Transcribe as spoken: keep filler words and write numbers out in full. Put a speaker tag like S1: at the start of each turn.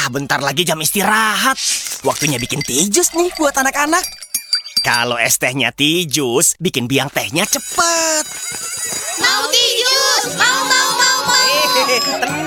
S1: bentar lagi jam istirahat. Waktunya bikin tijus nih buat anak-anak. Kalau es tehnya tijus, bikin biang tehnya cepet.
S2: Mau tijus! Mau, mau, mau, mau!
S1: Hehehe, tenang.